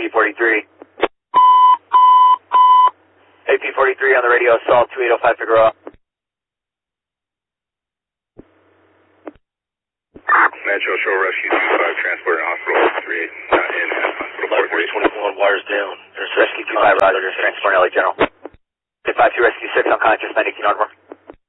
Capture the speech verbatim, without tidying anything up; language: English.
P forty-three. A P forty-three on the radio, assault two eight oh five Figueroa. Metro Shore Rescue two five, transport in hospital three eight, not in hospital four three. twenty-one, wires down. There's Rescue two five, Roger, transport L A General. five two Rescue six, unconscious, nineteen on